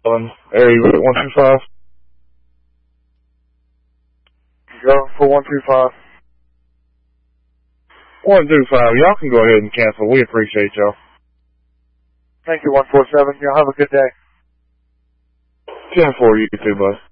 area with 125. Go for 125. 125, y'all can go ahead and cancel. We appreciate y'all. Thank you, 147. Y'all have a good day. 10-4, you too, bud.